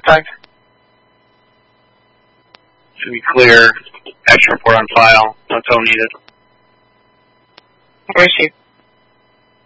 Thanks. Should be clear. Action report on file. No tow needed. Where is she?